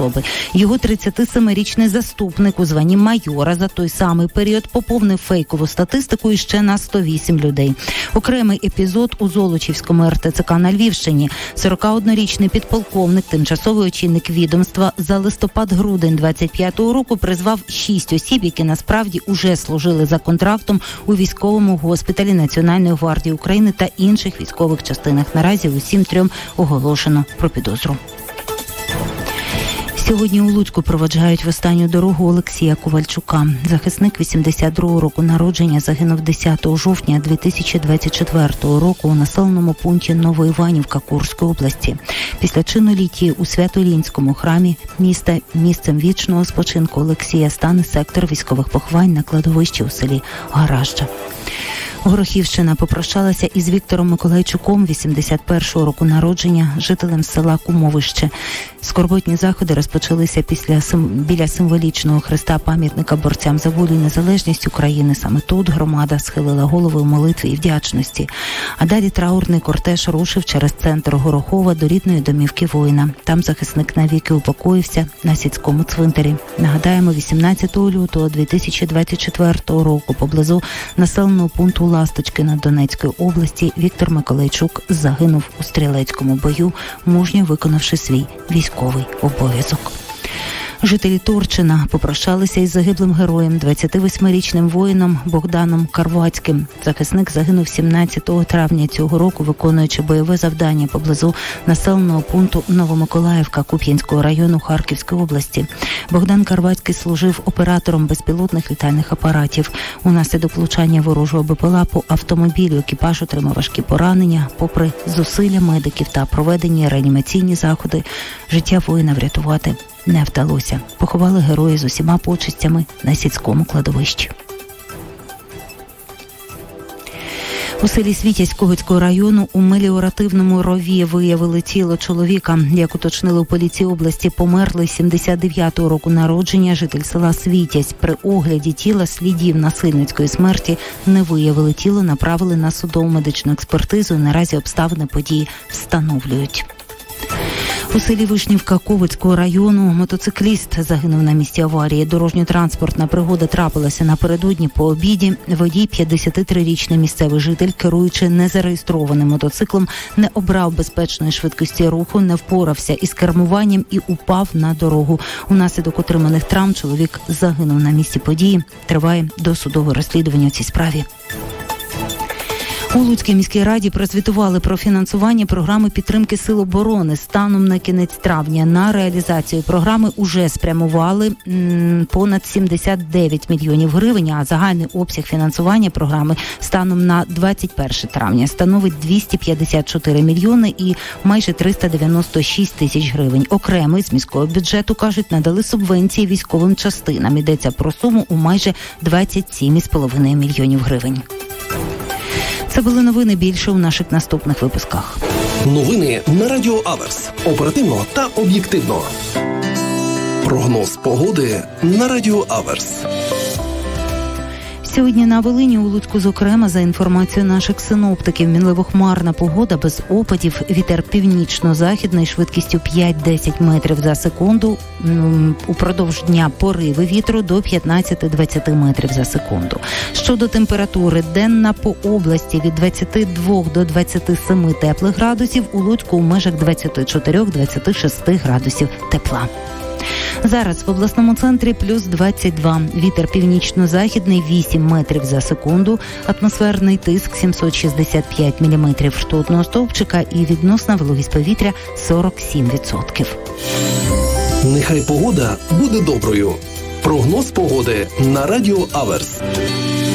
особи. Його 37-річний заступник у званні майора за той самий період поповнив фейкову статистику іще на 108 людей. Окремий епізод у Золочівському РТЦК на Львівщині. 41-річний підполковник, тимчасовий очільник відомства, за листопад-грудень 25-го року призвав 6 осіб, які насправді уже служили за контрактом у військовому госпіталі Національної гвардії України та інших військових частинах. Наразі усім 3 оголошено про підозру. Сьогодні у Луцьку проводжають в останню дорогу Олексія Ковальчука. Захисник 82-го року народження загинув 10 жовтня 2024 року у населеному пункті Новоіванівка Курської області. Після чину літії у Свято-Лінському храмі міста місцем вічного спочинку Олексія стане сектор військових поховань на кладовищі у селі Гаражджа. Горохівщина попрощалася із Віктором Миколайчуком, 81-го року народження, жителем села Кумовище. Скорботні заходи розпочалися біля символічного хреста пам'ятника борцям за волю і незалежність України. Саме тут громада схилила голови у молитві і вдячності. А далі траурний кортеж рушив через центр Горохова до рідної домівки воїна. Там захисник навіки упокоївся на сільському цвинтарі. Нагадаємо, 18 лютого 2024 року поблизу населеного пункту Ласточкина Донецької області Віктор Миколайчук загинув у стрілецькому бою, мужньо виконавши свій військовий обов'язок. Жителі Торчина попрощалися із загиблим героєм, 28-річним воїном Богданом Карвацьким. Захисник загинув 17 травня цього року, виконуючи бойове завдання поблизу населеного пункту Новомиколаївка Куп'янського району Харківської області. Богдан Карвацький служив оператором безпілотних літальних апаратів. Унаслідок влучання ворожого БПЛА по автомобілю екіпаж отримав важкі поранення. Попри зусилля медиків та проведені реанімаційні заходи, життя воїна врятувати не вдалося. Поховали героя з усіма почестями на сільському кладовищі. У селі Світязь Когутського району у меліоративному рові виявили тіло чоловіка. Як уточнили у поліції області, померлий 79-го року народження житель села Світязь. При огляді тіла слідів насильницької смерті не виявили. Тіло направили на судово-медичну експертизу і наразі обставини події встановлюють. У селі Вишнівка Ковицького району мотоцикліст загинув на місці аварії. Дорожньо-транспортна пригода трапилася напередодні по обіді. Водій, 53-річний місцевий житель, керуючи незареєстрованим мотоциклом, не обрав безпечної швидкості руху, не впорався із кермуванням і упав на дорогу. Унаслідок отриманих травм чоловік загинув на місці події. Триває досудове розслідування у цій справі. У Луцькій міській раді прозвітували про фінансування програми підтримки Сил оборони. Станом на кінець травня на реалізацію програми уже спрямували понад 79 мільйонів гривень, а загальний обсяг фінансування програми станом на 21 травня становить 254 мільйони і майже 396 тисяч гривень. Окремо з міського бюджету, кажуть, надали субвенції військовим частинам. Йдеться про суму у майже 27,5 мільйонів гривень. Це були новини, більше у наших наступних випусках. Новини на Радіо Аверс. Оперативно та об'єктивно. Прогноз погоди на Радіо Аверс. Сьогодні на Волині, у Луцьку, зокрема, за інформацією наших синоптиків, мінливо-хмарна погода без опадів, вітер північно-західний швидкістю 5-10 метрів за секунду, упродовж дня пориви вітру до 15-20 метрів за секунду. Щодо температури, денна по області від 22 до 27 теплих градусів, у Луцьку у межах 24-26 градусів тепла. Зараз в обласному центрі плюс 22. Вітер північно-західний 8 метрів за секунду. Атмосферний тиск 765 міліметрів ртутного стовпчика і відносна вологість повітря 47%. Нехай погода буде доброю. Прогноз погоди на Радіо Аверс.